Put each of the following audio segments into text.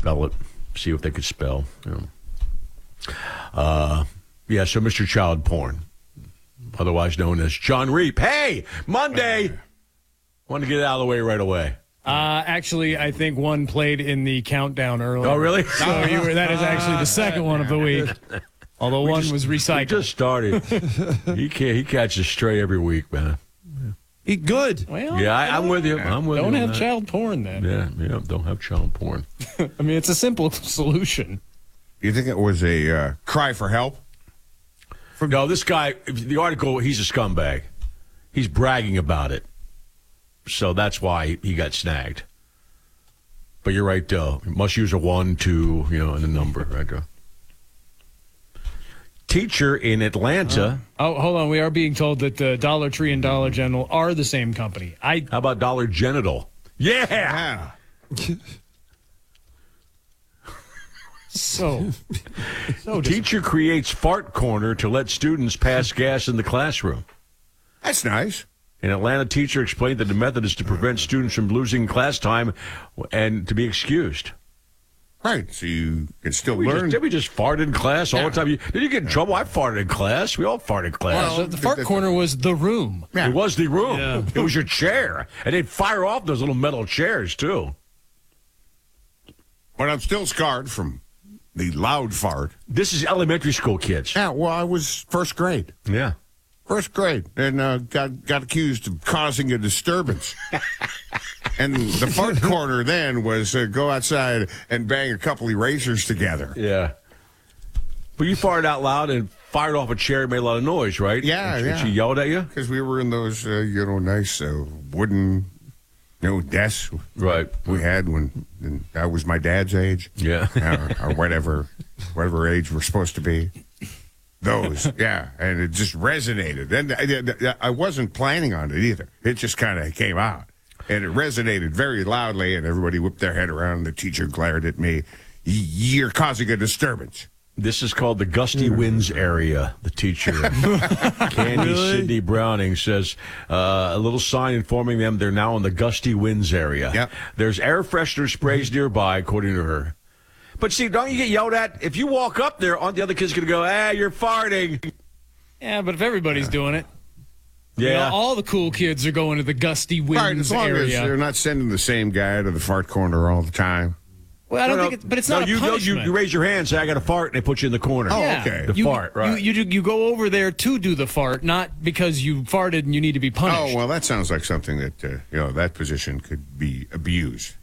spell it, see what they could spell. Yeah, so Mr. Child Porn, otherwise known as John Reap. Hey, Monday! Want to get it out of the way right away. Actually, I think one played in the countdown earlier. Oh, really? So that is actually the second one of the week. Although one was recycled. He just started. He catches stray every week, man. He good. Well, Yeah, I'm with you. I'm with you. Don't have that. child porn then. Yeah, don't have child porn. I mean, it's a simple solution. You think it was a cry for help? No, this guy, the article, he's a scumbag. He's bragging about it. So that's why he got snagged. But you're right, though. You must use a 1, 2, and a number. Right, teacher in Atlanta. Hold on. We are being told that Dollar Tree and Dollar General are the same company. How about Dollar Genital? Yeah! So teacher creates fart corner to let students pass gas in the classroom. That's nice. An Atlanta teacher explained that the method is to prevent students from losing class time and to be excused. Right, so you can still learn. Did we just fart in class all the time? Did you get in trouble? I farted in class. We all farted in class. the fart corner was the room. It was the room. Yeah. It was your chair. And they'd fire off those little metal chairs, too. But I'm still scarred from the loud fart. This is elementary school kids. Yeah, well, I was first grade. Yeah. First grade, and got accused of causing a disturbance. And the fart corner then was go outside and bang a couple erasers together. Yeah. But you farted out loud and fired off a chair and made a lot of noise, right? Yeah, and yeah. She yelled at you? Because we were in those, nice wooden, desks. Right. We had when that was my dad's age. Yeah. Or whatever age we're supposed to be. Those, yeah, and it just resonated. And I wasn't planning on it either. It just kind of came out. And it resonated very loudly, and everybody whipped their head around, and the teacher glared at me. You're causing a disturbance. This is called the Gusty Winds area, the teacher. Candy Sidney Browning says a little sign informing them they're now in the Gusty Winds area. Yep. There's air freshener sprays nearby, according to her. But see, don't you get yelled at? If you walk up there, the other kid's going to go, you're farting. Yeah, but if everybody's doing it. Yeah. All the cool kids are going to the Gusty Winds Right, as long area. as they're not sending the same guy to the fart corner all the time. Well, I don't think it's, but it's not a punishment. You raise your hand, say, I got a fart, and they put you in the corner. Oh, Yeah. okay. The fart, right. You go over there to do the fart, not because you farted and you need to be punished. Oh, well, that sounds like something that, that position could be abused.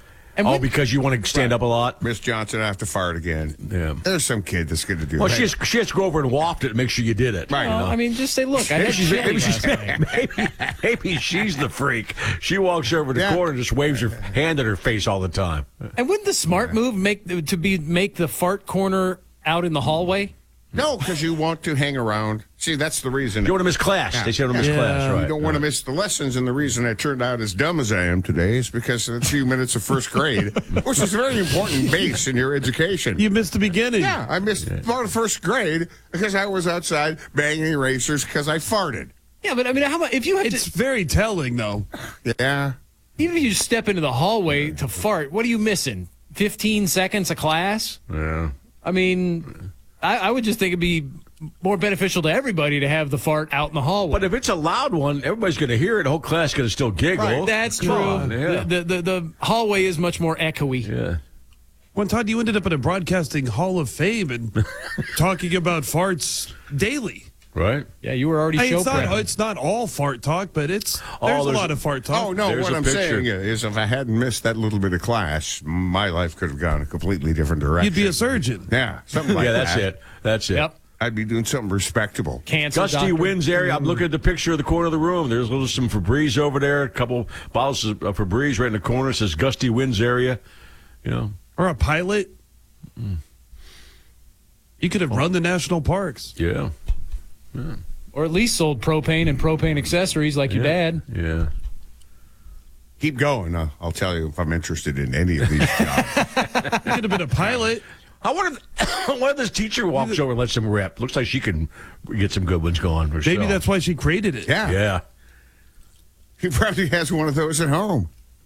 And Because you want to stand up a lot? Miss Johnson, I have to fart again. Yeah. There's some kid that's going to do Well, that. she has to go over and waft it and make sure you did it. Right. Well, I mean, just say, look, I had chili last night. Maybe she's the freak. She walks over the corner and just waves her hand at her face all the time. And wouldn't the smart move make the fart corner out in the hallway? No, because you want to hang around. See, that's the reason. You don't want to miss class. Yeah. They say don't miss class, right? You don't want to miss the lessons, and the reason I turned out as dumb as I am today is because of a few minutes of first grade, which is a very important base in your education. You missed the beginning. Yeah, I missed part of first grade because I was outside banging erasers because I farted. Yeah, but I mean, how about if you had It's very telling, though. Yeah. even if you step into the hallway to fart, what are you missing? 15 seconds of class? Yeah. I mean, I would just think it'd be more beneficial to everybody to have the fart out in the hallway. But if it's a loud one, everybody's going to hear it. The whole class is going to still giggle. Right, that's Come true. on, yeah. The hallway is much more echoey. Yeah. One time you ended up in a broadcasting hall of fame and talking about farts daily. Right? Yeah, you were already Hey, show it's not, prepping. it's not all fart talk, but there's a there's- lot of fart talk. Oh, no, There's what a I'm picture. saying is if I hadn't missed that little bit of class, my life could have gone a completely different direction. You'd be a surgeon. Yeah, something like Yeah, that. that's it. That's it. Yep. I'd be doing something respectable. Cancer Gusty doctor. Winds area. I'm looking at the picture of the corner of the room. There's a little some Febreze over there. A couple bottles of Febreze right in the corner. It says Gusty Winds area. You know. Or a pilot. You could have run the national parks. Yeah. Or at least sold propane and propane accessories like your dad. Yeah. Keep going. I'll tell you if I'm interested in any of these jobs. You could have been a pilot. I wonder if this teacher walks over and lets them rip. Looks like she can get some good ones going herself. Maybe that's why she created it. Yeah. Yeah. He probably has one of those at home.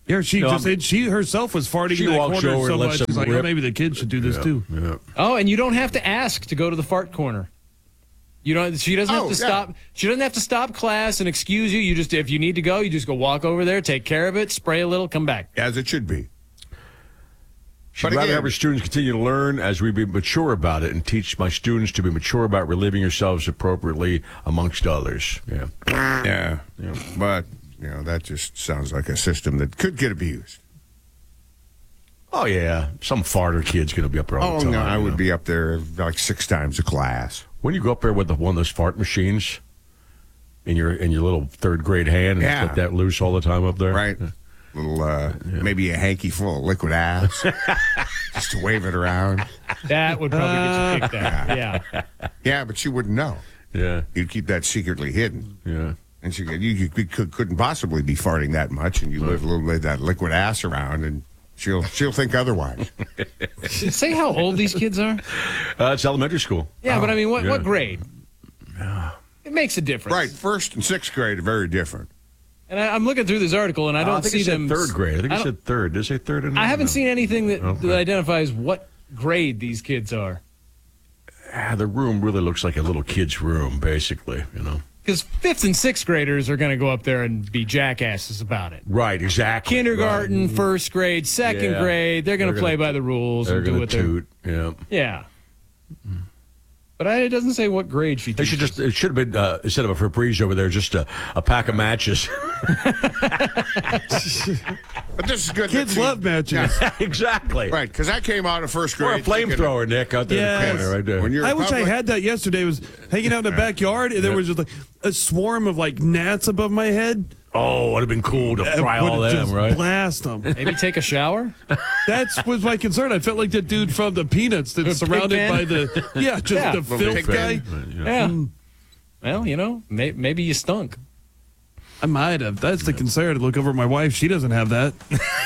Yeah, she herself was farting She in that walks corner over so and lets much. She's them like, rip. oh, maybe the kids should do this too. Yeah. Oh, and you don't have to ask to go to the fart corner. You don't. She doesn't have to stop. She doesn't have to stop class and excuse you. You just, if you need to go, you just go walk over there, take care of it, spray a little, come back. As it should be. She'd But rather again- have her students continue to learn as we be mature about it and teach my students to be mature about reliving yourselves appropriately amongst others. Yeah. Yeah. But, that just sounds like a system that could get abused. Oh, yeah. Some farter kid's going to be up there all Oh, the time. no, I you would know. be up there like 6 times a class. When you go up there with one of those fart machines in your little third grade hand and Yeah. let that loose all the time up there. Right? Little, maybe a hanky full of liquid ass. Just to wave it around. That would probably get you kicked out. Yeah. Yeah, but she wouldn't know. Yeah. You'd keep that secretly hidden. Yeah. And she you couldn't possibly be farting that much, and you leave a little bit of that liquid ass around, and she'll think otherwise. Say how old these kids are. It's elementary school. Yeah, but I mean, yeah. what grade? It makes a difference. Right, 1st and 6th grade are very different. And I'm looking through this article, and I don't think see it said them. third grade. I think it don't- said third. Did it say third? In I haven't No. seen anything that Okay. identifies what grade these kids are. The room really looks like a little kid's room, basically, Because 5th and 6th graders are going to go up there and be jackasses about it. Right, exactly. Kindergarten, 1st grade, 2nd Yeah. grade, they're going to They're play gonna- by the rules They're and do going what to they're. toot. Yeah. Yeah. But it doesn't say what grade she They teaches. it should have been, instead of a Febreze over there, just a pack of matches. But this is good. Kids that love matches. Exactly. Right, because I came out of 1st Or a grade. thinking- flamethrower, Nick, out there Yes. in the corner right there. When you're I in wish I public- had that yesterday. I was hanging out in the backyard, and there was just like a swarm of like gnats above my head. Oh, it would have been cool to I fry all would've them, just right? Blast them. Maybe take a shower? That was my concern. I felt like that dude from the Peanuts that's surrounded Pigpen? by the Yeah. the filth Pigpen. guy. Yeah. Well, maybe you stunk. I might have. That's the concern. I look over at my wife. She doesn't have that.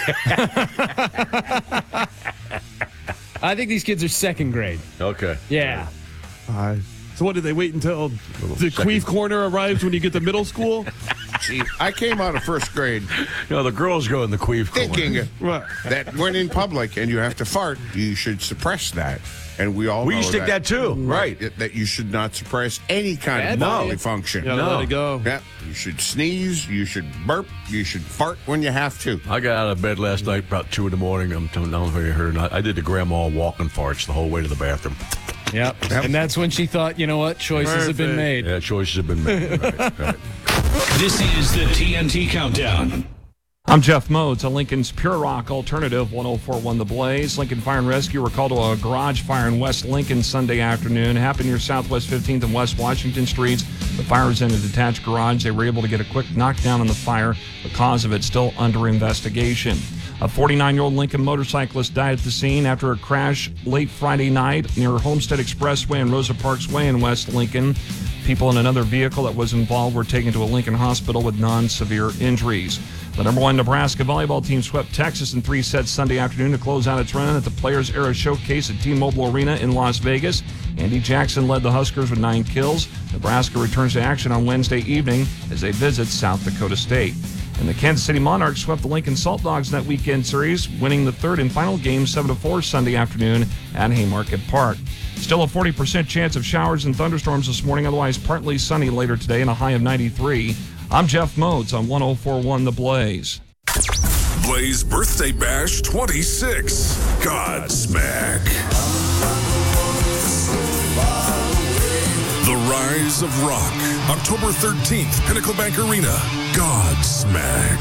I think these kids are 2nd grade. Okay. Yeah. So what, did they wait until the queef corner arrives when you get to middle school? See, I came out of 1st grade The girls go in the queef corner. thinking What? that when in public and you have to fart, you should suppress that. And we all We know used to think that too. Right. That you should not suppress any kind of Bad bodily idea. function. Gotta let it go. Yeah, you should sneeze, you should burp, you should fart when you have to. I got out of bed last night about 2 in the morning. I'm telling you, I did the grandma walking farts the whole way to the bathroom. Yep. And that's when she thought, you know what? Choices have been made. Yeah, choices have been made. Right. This is the TNT Countdown. I'm Jeff Modes on Lincoln's Pure Rock Alternative 1041 The Blaze. Lincoln Fire and Rescue were called to a garage fire in West Lincoln Sunday afternoon. It happened near Southwest 15th and West Washington Streets. The fire was in a detached garage. They were able to get a quick knockdown on the fire. The cause of it still under investigation. A 49-year-old Lincoln motorcyclist died at the scene after a crash late Friday night near Homestead Expressway and Rosa Parks Way in West Lincoln. People in another vehicle that was involved were taken to a Lincoln hospital with non-severe injuries. The number 1 Nebraska volleyball team swept Texas in 3 sets Sunday afternoon to close out its run at the Players Era Showcase at T-Mobile Arena in Las Vegas. Andy Jackson led the Huskers with 9 kills. Nebraska returns to action on Wednesday evening as they visit South Dakota State. And the Kansas City Monarchs swept the Lincoln Salt Dogs in that weekend series, winning the 3rd and final game 7-4 Sunday afternoon at Haymarket Park. Still a 40% chance of showers and thunderstorms this morning, otherwise partly sunny later today and a high of 93. I'm Jeff Modes on 1041 The Blaze. Blaze Birthday Bash 26. Godsmack. The Rise of Rock. October 13th, Pinnacle Bank Arena. Godsmack.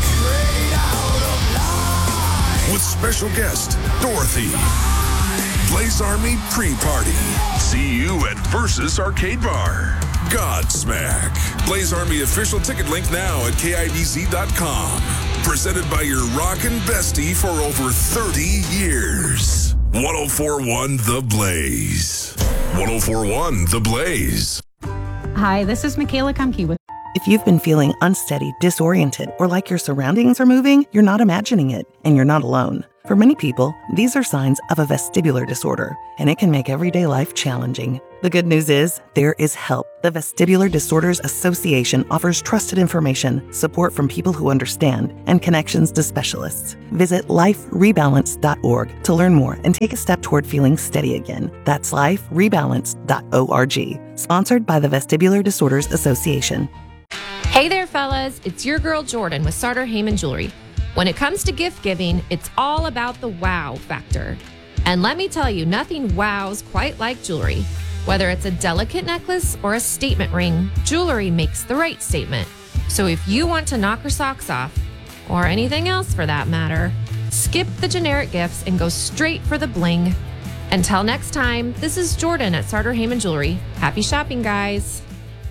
With special guest, Dorothy. Blaze Army pre-party. See you at Versus Arcade Bar. Godsmack. Blaze Army official ticket link now at KIBZ.com. Presented by your rockin' bestie for over 30 years. 1041 The Blaze. 1041 The Blaze. Hi, this is Michaela Kumke with If you've been feeling unsteady, disoriented, or like your surroundings are moving, you're not imagining it, and you're not alone. For many people, these are signs of a vestibular disorder, and it can make everyday life challenging. The good news is, there is help. The Vestibular Disorders Association offers trusted information, support from people who understand, and connections to specialists. Visit liferebalance.org to learn more and take a step toward feeling steady again. That's liferebalance.org. Sponsored by the Vestibular Disorders Association. Hey there, fellas. It's your girl Jordan with Sartor Heyman Jewelry. When it comes to gift giving, it's all about the wow factor. And let me tell you, nothing wows quite like jewelry. Whether it's a delicate necklace or a statement ring, jewelry makes the right statement. So if you want to knock her socks off, or anything else for that matter, skip the generic gifts and go straight for the bling. Until next time, this is Jordan at Sartor Heyman Jewelry. Happy shopping, guys.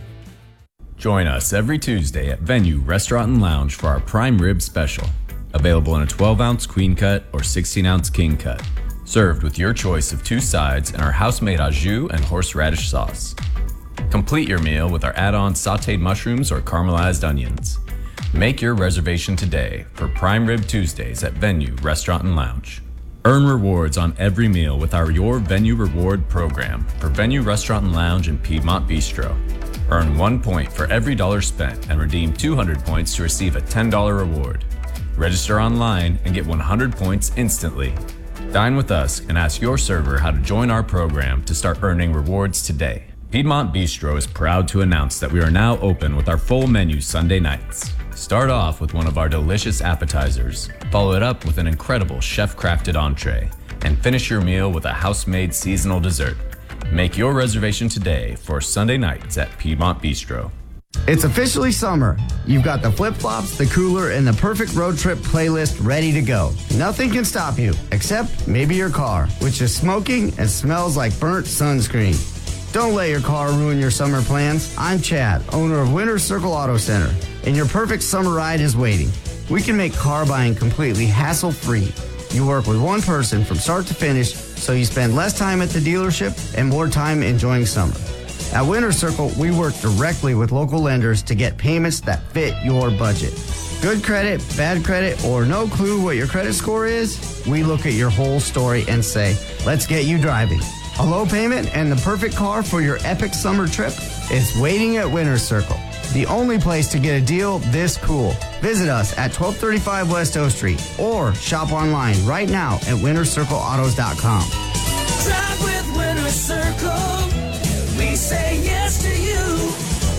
Join us every Tuesday at Venue Restaurant and Lounge for our prime rib special. Available in a 12-ounce queen cut or 16-ounce king cut. Served with your choice of 2 sides and our house-made au jus and horseradish sauce. Complete your meal with our add-on sautéed mushrooms or caramelized onions. Make your reservation today for Prime Rib Tuesdays at Venue Restaurant and Lounge. Earn rewards on every meal with our Your Venue Reward program for Venue Restaurant and Lounge and Piedmont Bistro. Earn 1 point for every $1 spent and redeem 200 points to receive a $10 reward. Register online and get 100 points instantly. Dine with us and ask your server how to join our program to start earning rewards today. Piedmont Bistro is proud to announce that we are now open with our full menu Sunday nights. Start off with one of our delicious appetizers, follow it up with an incredible chef-crafted entree, and finish your meal with a house-made seasonal dessert. Make your reservation today for Sunday nights at Piedmont Bistro. It's officially summer. You've got the flip-flops, the cooler, and the perfect road trip playlist ready to go. Nothing can stop you, except maybe your car, which is smoking and smells like burnt sunscreen. Don't let your car ruin your summer plans. I'm Chad, owner of Winter Circle Auto Center, and your perfect summer ride is waiting. We can make car buying completely hassle-free. You work with one person from start to finish, so you spend less time at the dealership and more time enjoying summer. At Winter Circle, we work directly with local lenders to get payments that fit your budget. Good credit, bad credit, or no clue what your credit score is? We look at your whole story and say, let's get you driving. A low payment and the perfect car for your epic summer trip is waiting at Winter Circle, the only place to get a deal this cool. Visit us at 1235 West O Street or shop online right now at wintercircleautos.com. Drive with Winter Circle. We say yes to you.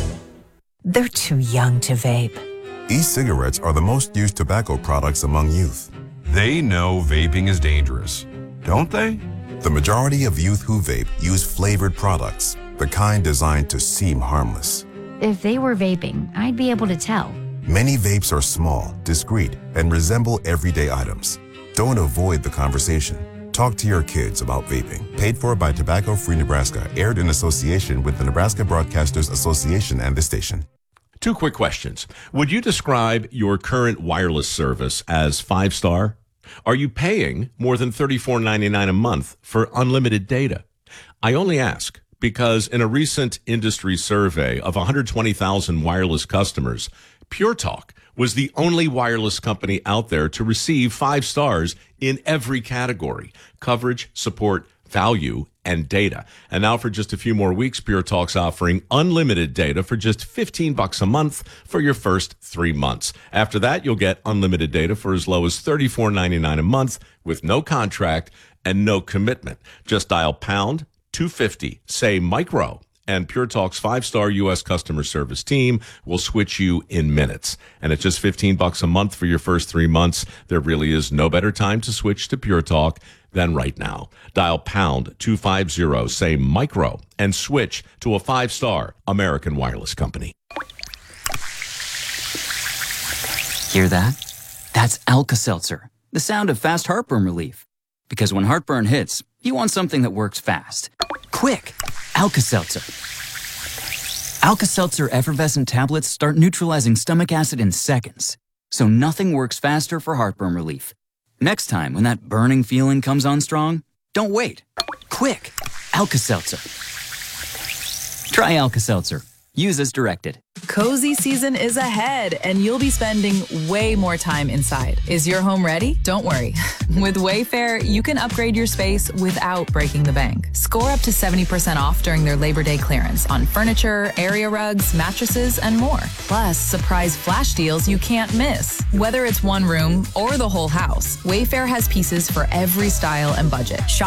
They're too young to vape. E-cigarettes are the most used tobacco products among youth. They know vaping is dangerous, don't they? The majority of youth who vape use flavored products, the kind designed to seem harmless. If they were vaping, I'd be able to tell. Many vapes are small, discreet, and resemble everyday items. Don't avoid the conversation. Talk to your kids about vaping. Paid for by Tobacco Free Nebraska. Aired in association with the Nebraska Broadcasters Association and the station. 2 quick questions. Would you describe your current wireless service as 5-star? Are you paying more than $34.99 a month for unlimited data? I only ask because in a recent industry survey of 120,000 wireless customers, Pure Talk was the only wireless company out there to receive 5 stars in every category: coverage, support, value, and data. And now for just a few more weeks, Pure Talk's offering unlimited data for just $15 a month for your first 3 months. After that, you'll get unlimited data for as low as $34.99 a month with no contract and no commitment. Just dial pound 250, say micro, and Pure Talk's 5-star U.S. customer service team will switch you in minutes. And at just $15 a month for your first 3 months, there really is no better time to switch to Pure Talk than right now. Dial pound 250, say micro, and switch to a 5-star American wireless company. Hear that? That's Alka-Seltzer, the sound of fast heartburn relief. Because when heartburn hits, you want something that works fast. Quick! Alka-Seltzer. Alka-Seltzer effervescent tablets start neutralizing stomach acid in seconds, so nothing works faster for heartburn relief. Next time when that burning feeling comes on strong, don't wait. Quick! Alka-Seltzer. Try Alka-Seltzer. Use as directed. Cozy season is ahead, and you'll be spending way more time inside. Is your home ready? Don't worry. With Wayfair, you can upgrade your space without breaking the bank. Score up to 70% off during their Labor Day clearance on furniture, area rugs, mattresses, and more. Plus, surprise flash deals you can't miss. Whether it's one room or the whole house, Wayfair has pieces for every style and budget. Shop